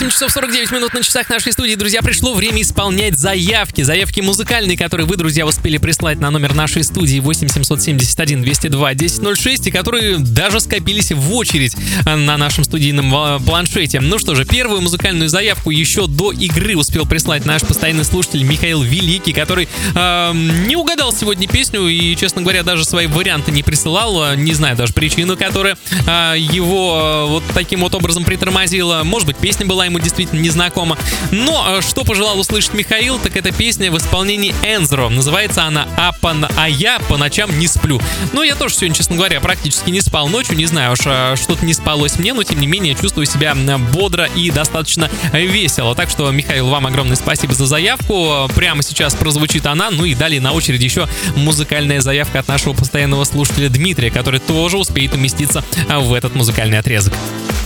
8 часов 49 минут на часах нашей студии. Друзья, пришло время исполнять заявки. Заявки музыкальные, которые вы, друзья, успели прислать на номер нашей студии 8 771 202 1006, и которые даже скопились в очередь на нашем студийном планшете. Ну что же, первую музыкальную заявку еще до игры успел прислать наш постоянный слушатель Михаил Великий, который не угадал сегодня песню и, честно говоря, даже свои варианты не присылал. Не знаю даже причину, которая его вот таким вот образом притормозила. Может быть, песня была ему действительно незнакома. Но что пожелал услышать Михаил, так это песня в исполнении Энзро. Называется она «А я по ночам не сплю». Ну, я тоже сегодня, честно говоря, практически не спал ночью. Не знаю уж, что-то не спалось мне, но тем не менее чувствую себя бодро и достаточно весело. Так что, Михаил, вам огромное спасибо за заявку. Прямо сейчас прозвучит она. Ну и далее на очереди еще музыкальная заявка от нашего постоянного слушателя Дмитрия, который тоже успеет уместиться в этот музыкальный отрезок.